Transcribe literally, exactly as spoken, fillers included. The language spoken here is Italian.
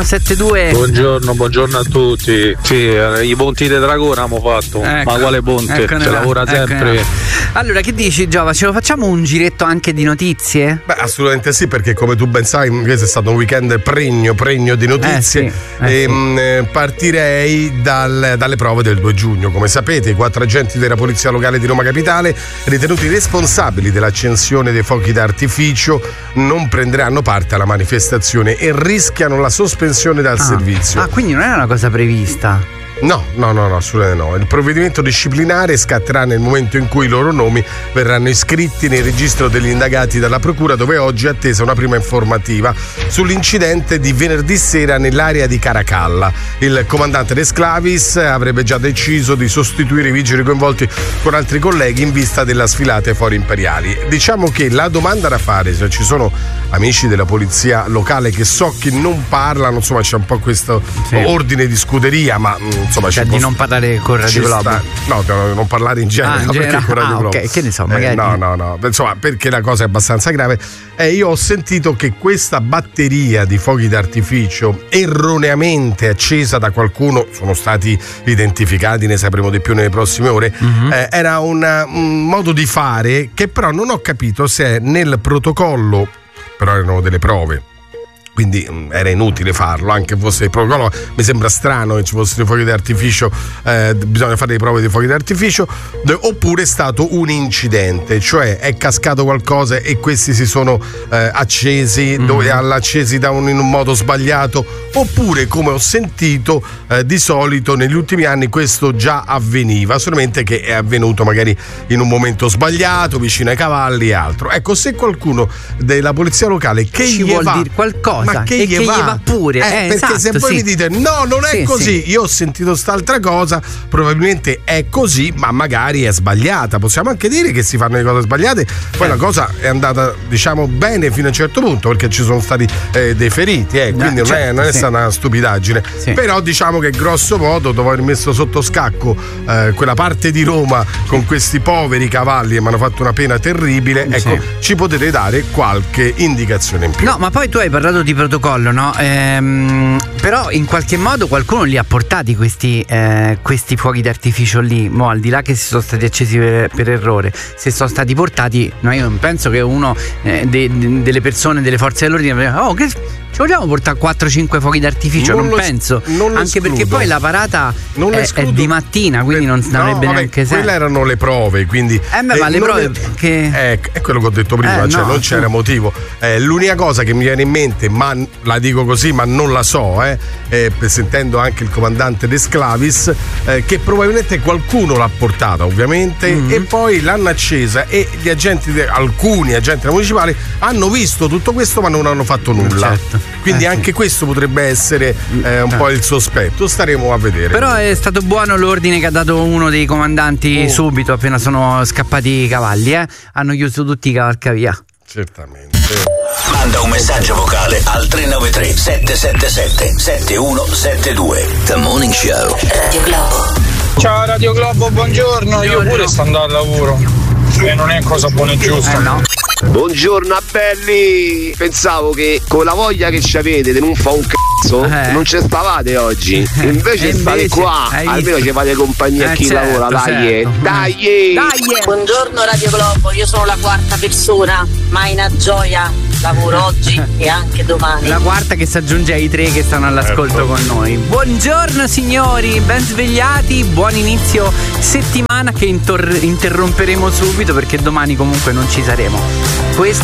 uno sette due. Buongiorno, buongiorno a tutti. Sì, eh, i ponti di Dragona abbiamo fatto. Ecco, ma quale ponte? ecco, Si lavora ecco, sempre. Allora, che dici, Giova? Ce lo facciamo un giretto anche di notizie? Beh, assolutamente sì, perché come tu ben sai, questo è stato un weekend pregno, pregno di notizie. Eh sì, eh e sì. mh, partirei dal, dalle prove del due giugno. Come sapete, i quattro agenti della Polizia Locale di Roma Capitale, ritenuti responsabili dell'accensione dei fuochi d'artificio, non prenderanno parte alla manifestazione e rischiano la sospensione dal Ah. servizio. Ah, quindi non è una cosa prevista. No, no, no, no, assolutamente no. Il provvedimento disciplinare scatterà nel momento in cui i loro nomi verranno iscritti nel registro degli indagati dalla Procura, dove oggi è attesa una prima informativa sull'incidente di venerdì sera nell'area di Caracalla. Il comandante De Sclavis avrebbe già deciso di sostituire i vigili coinvolti con altri colleghi in vista della sfilata ai Fori Imperiali. Diciamo che la domanda da fare, se ci sono amici della polizia locale che so che non parlano, insomma c'è un po' questo Sì. ordine di scuderia, ma insomma Cioè ci di può- non parlare con ci Radio Globo. sta- no, no, non parlare in genere, Ah, in no, perché genere? con Radio Ah, Globo. ok, che ne so, Eh, magari- no, no, no, insomma, perché la cosa è abbastanza grave. Eh, io ho sentito che questa batteria di fuochi d'artificio erroneamente accesa da qualcuno, sono stati identificati, ne sapremo di più nelle prossime ore, Mhm. eh, era una- un modo di fare che però non ho capito se è nel protocollo, però erano delle prove. Quindi mh, era inutile farlo, anche fosse il protocollo. Mi sembra strano che ci fossero i fuochi d'artificio, eh, bisogna fare le prove di fuochi d'artificio, d- oppure è stato un incidente, cioè è cascato qualcosa e questi si sono eh, accesi, Mm. dove hanno accesi da un, in un modo sbagliato, oppure come ho sentito eh, di solito negli ultimi anni questo già avveniva, solamente che è avvenuto magari in un momento sbagliato, vicino ai cavalli e altro. Ecco, se qualcuno della polizia locale che Ci gli vuol va, dire qualcosa ma che e gli che va? gli va pure, Eh, eh, perché se esatto, voi sì. mi dite no, non è Sì, così, sì. io ho sentito st'altra cosa, probabilmente è così, ma magari è sbagliata. Possiamo anche dire che si fanno le cose sbagliate, poi Eh. la cosa è andata, diciamo, bene fino a un certo punto, perché ci sono stati eh, dei feriti, eh, quindi non, è, certo, non è sì. stata una stupidaggine. Sì. Però diciamo che grosso modo, dopo aver messo sotto scacco eh, quella parte di Roma con questi poveri cavalli che mi hanno fatto una pena terribile, ecco, Sì. ci potete dare qualche indicazione in più. No, ma poi tu hai parlato di protocollo, no? Ehm, però in qualche modo qualcuno li ha portati questi, eh, questi fuochi d'artificio lì, mo al di là che si sono stati accesi per, per errore, se sono stati portati, no, io non penso che uno eh, de- de- delle persone, delle forze dell'ordine, oh, che ci vogliamo portare quattro cinque fuochi d'artificio? Non, Non lo es- penso, non lo anche perché escludo. poi la parata Non lo è, è escludo. di mattina, quindi non No, avrebbe vabbè, neanche senso. quelle erano le prove, quindi Eh, beh, ma le non prove che- eh, è quello che ho detto prima, Eh, cioè no, non c'era tu- motivo. Eh, l'unica cosa che mi viene in mente, ma la dico così, ma non la so, eh, eh, sentendo anche il comandante De Sclavis, eh, che probabilmente qualcuno l'ha portata, ovviamente, Mhm. e poi l'hanno accesa e gli agenti, de- alcuni agenti municipali hanno visto tutto questo, ma non hanno fatto nulla. Certo. Quindi Eh, sì. anche questo potrebbe essere eh, un Eh. po' il sospetto. Staremo a vedere. Però è stato buono l'ordine che ha dato uno dei comandanti Oh. subito appena sono scappati i cavalli, eh? Hanno chiuso tutti i cavalcavia. Certamente. Manda un messaggio vocale al tre nove tre sette sette sette sette uno sette due. The Morning Show. Radio Globo. Ciao Radio Globo, buongiorno. Io pure sto andando al lavoro. E non è cosa buona e giusta. Eh no. Buongiorno a belli! Pensavo che con la voglia che ci avete di non fa un cazzo Eh. non ci stavate oggi. Invece E state invece, qua, hai almeno visto? ci fate compagnia a Eh, chi certo, lavora, dai! certo. Dai! Dai! Buongiorno Radio Globo, io sono la quarta persona, ma è una gioia, lavoro oggi e anche domani. La quarta che si aggiunge ai tre che stanno all'ascolto Certo. con noi. Buongiorno signori, ben svegliati, buon inizio settimana che intor- interromperemo subito perché domani comunque non ci saremo. Questo